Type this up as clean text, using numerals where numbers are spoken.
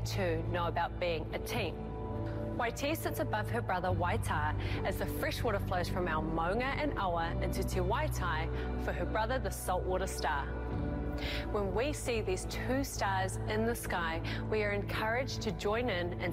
too know about being a team. Waiti sits above her brother Waita as the freshwater flows from our Maunga and Awa into Te Waitai for her brother, the saltwater star. When we see these two stars in the sky, we are encouraged to join in and